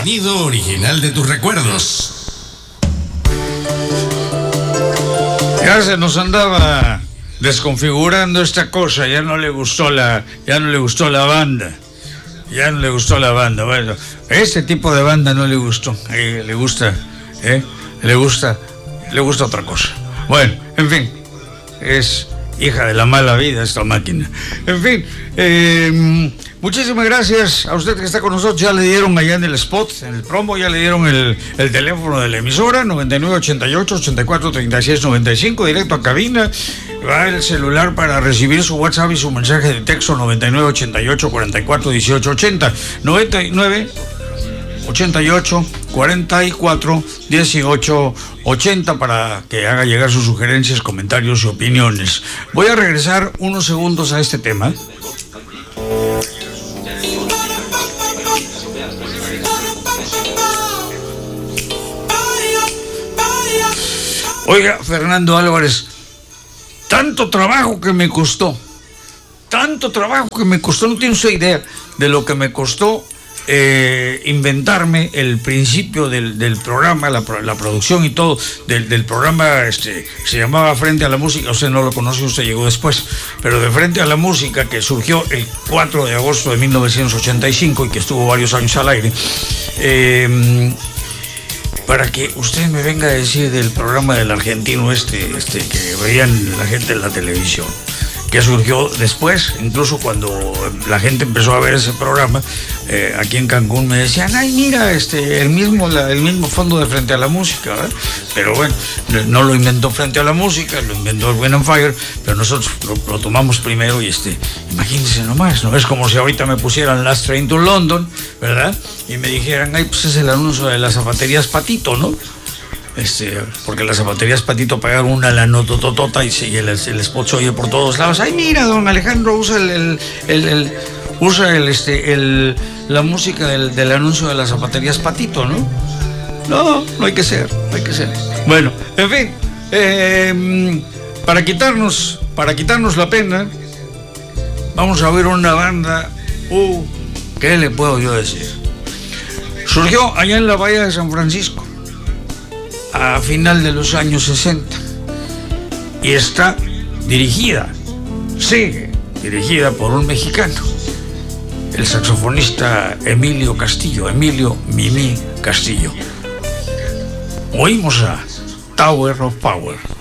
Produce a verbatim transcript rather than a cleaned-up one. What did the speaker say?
Sonido original de tus recuerdos. Ya se nos andaba desconfigurando esta cosa, ya no le gustó la, ya no le gustó la banda. Ya no le gustó la banda. Bueno, este tipo de banda no le gustó. Eh, le gusta, eh, le gusta, le gusta otra cosa. Bueno, en fin, es hija de la mala vida esta máquina. En fin, eh, muchísimas gracias a usted que está con nosotros. Ya le dieron allá en el spot, en el promo, ya le dieron el, el teléfono de la emisora, noventa y nueve, ochenta y ocho, ochenta y cuatro, treinta y seis, noventa y cinco, directo a cabina. Va el celular para recibir su WhatsApp y su mensaje de texto, noventa y nueve, ochenta y ocho, cuarenta y cuatro, dieciocho, ochenta, noventa y nueve, ochenta y ocho, cuarenta y cuatro, dieciocho, ochenta, para que haga llegar sus sugerencias, comentarios y opiniones. Voy a regresar unos segundos a este tema. Oiga, Fernando Álvarez, tanto trabajo que me costó, tanto trabajo que me costó, no tiene usted idea de lo que me costó eh, inventarme el principio del, del programa, la, la producción y todo del, del programa. Este, se llamaba Frente a la Música. Usted no lo conoce, usted llegó después, pero de Frente a la Música, que surgió el cuatro de agosto de mil novecientos ochenta y cinco y que estuvo varios años al aire. Eh, para que usted me venga a decir del programa del argentino este, este que veían la gente en la televisión, que surgió después, incluso cuando la gente empezó a ver ese programa, eh, aquí en Cancún me decían, ay, mira, este, el mismo, la, el mismo fondo de Frente a la Música, ¿verdad? Pero bueno, no lo inventó Frente a la Música, lo inventó el Wind and Fire, pero nosotros lo, lo tomamos primero y este, imagínense nomás, ¿no? Es como si ahorita me pusieran Last Train to London, ¿verdad? Y me dijeran, ay, pues es el anuncio de las zapaterías Patito, ¿no? Este, porque las zapaterías Patito pagaron una la notototota y, y el, el spot se oye por todos lados. Ay, mira, don Alejandro usa el, el, el, el usa el, este, el, la música del, del anuncio de las zapaterías Patito, ¿no? No, no hay que ser, no hay que ser. Bueno, en fin, eh, para quitarnos, para quitarnos la pena, vamos a ver una banda. Uh, ¿qué le puedo yo decir? Surgió allá en la Bahía de San Francisco a final de los años sesenta y está dirigida, sigue dirigida por un mexicano, el saxofonista Emilio Castillo, Emilio Mimi Castillo. Oímos a Tower of Power.